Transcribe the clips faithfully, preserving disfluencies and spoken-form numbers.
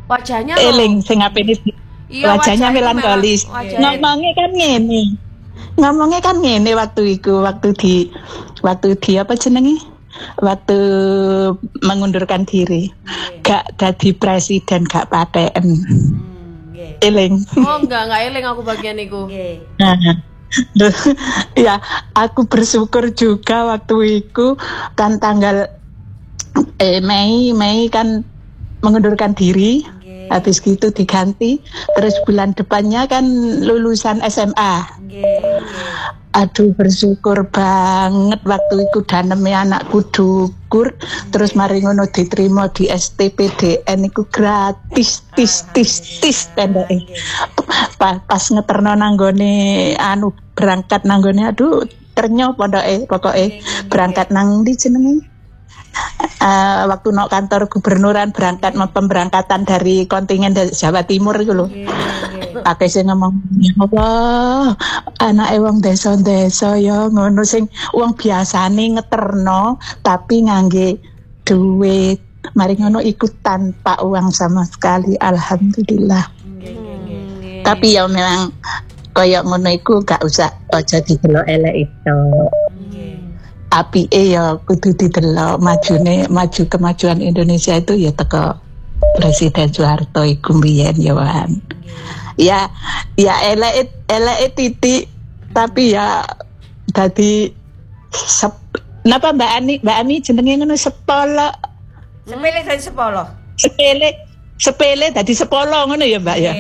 Wajahnya eling sing apene iya, wajahnya melankolis. Ngomongnya kan ngene. Ngomongnya kan ngene waktu itu, waktu di waktu di apa jenenge? Waktu mengundurkan diri. Okay. Gak dadi presiden, gak paten. Hmm, okay. Eling. Oh, enggak, enggak eling aku bagian iku. Okay. Nah, ya, aku bersyukur juga waktu itu kan tanggal eh Mei, Mei kan mengundurkan diri. Okay. Habis gitu diganti, terus bulan depannya kan lulusan S M A. Okay. Aduh bersyukur banget waktu itu daneme anakku dukur, okay. Terus mari ngono diterima di S T P D N iku gratis, tis tis tis tendake. Pas, pas ngeterno nanggone anu berangkat nanggone aduh ternyo pondoke pokoke berangkat nang ndi jenenge? Uh, waktu nok kantor gubernuran berangkat pemberangkatan dari kontingen dari Jawa Timur itu loh. Pakai sing ngomong Allah anak wong desa-desa ya ngono sing wong biasane ngeterno tapi ngangge duit. Mari ngono ikut tanpa uang sama sekali, alhamdulillah. Hmm. Tapi ya memang koyo ngono iku gak usah aja didelok elek itu. Api e ya kudu didelok majune maju kemajuan Indonesia itu ya teko Presiden Soeharto iku mbiyen ya wan. Ya ya elek elek titik tapi ya dadi sep, napa Mbak Ani Mbak Ani jenenge ngono sepolo. Sepele dadi sepolo. Sepele sepele dadi sepolo ngono ya Mbak ya.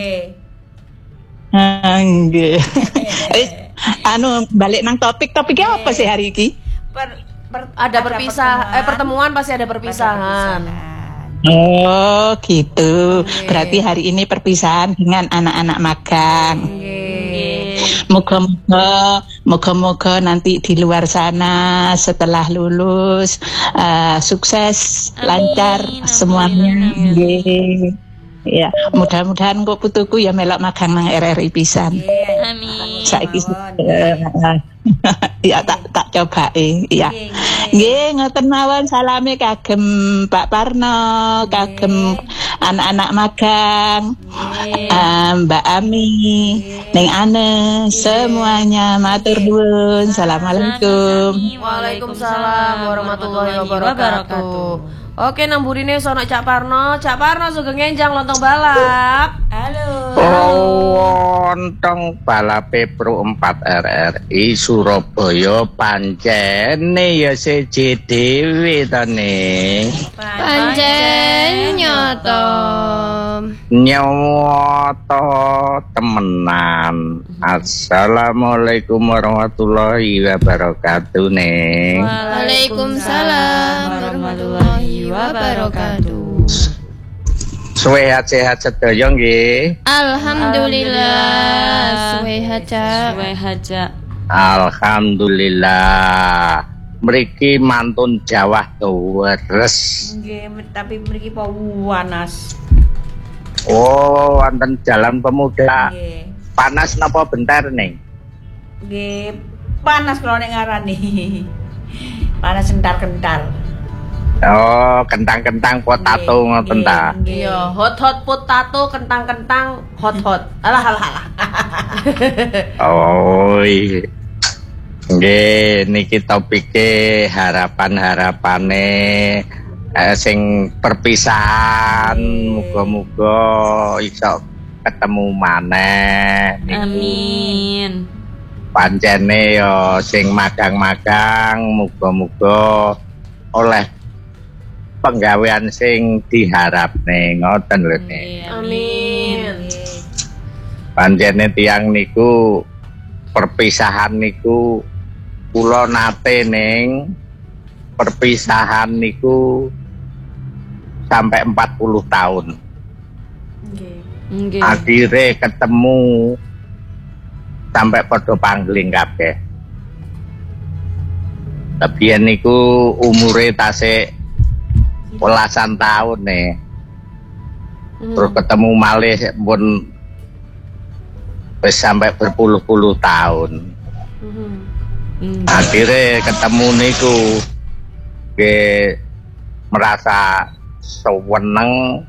Nggih. Anu balik nang topik topiknya apa sih hari ini? Per, per, ada, ada perpisah pertemuan. eh pertemuan pasti ada perpisahan. Oh gitu. Okay. Berarti hari ini perpisahan dengan anak-anak magang. Okay. Moga-moga, moga-moga nanti di luar sana setelah lulus uh, sukses, amin, lancar amin, semuanya. Amin, amin. Ya, mudah-mudahan kok putuku ya melok magang nang R R I pisan. Amin. Saiki ya tak tak cobae ya. Nggih ngoten mawon salame kagem Pak Parno, kagem anak-anak magang, uh, Mbak Ami, Neng Ane, semuanya matur nuwun. Assalamualaikum. Waalaikumsalam warahmatullahi wabarakatuh. Oke, nang burine sono Cak Parno. Cak Parno sugeng enjang lontong balap. Halo. Lontong balap Pro empat R R I Surabaya pancene ya siji dhewe to ne. Pancen nyoto. Nyoto temenan. Assalamualaikum warahmatullahi wabarakatuh neng. Waalaikumsalam warahmatullahi wabarakatuh. Sehat-sehat sedaya nggih. Alhamdulillah. Sehat sehat. Alhamdulillah. Mriki mantun Jawa deres. Nggih, tapi mriki panas. Oh, wonten Jalan Pemuda. Nggih. Panas napa bentar neng? Nggih, panas kalau nek ngarani. Panas kentar-kentar. Oh, kentang-kentang potato ngoten ta. Iya, hot-hot potato, kentang-kentang hot-hot. Alah alah alah. Oh, iya. Nggih, niki topike harapan-harapane eh, sing perpisahan muga-muga iso ketemu maneh. Amin. Pancene yo sing magang-magang muga-muga oleh penggawean sing diharapne ngoten lho nih. Amin. Pancene tiyang niku perpisahan niku kula nate ning perpisahan niku sampai empat puluh tahun. Nggih. Nggih. Akhire ketemu sampai padha pangling kabeh. Tapi niku umure tasik belasan tahun nih. Hmm. Terus ketemu malih pun wis sampai berpuluh-puluh tahun. Hmm. Hmm. Akhirnya ketemu niku ge merasa seweneng